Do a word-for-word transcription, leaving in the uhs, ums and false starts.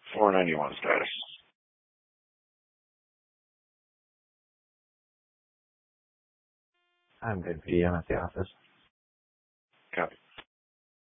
four ninety-one status. I'm good, P. I'm at the office. Copy.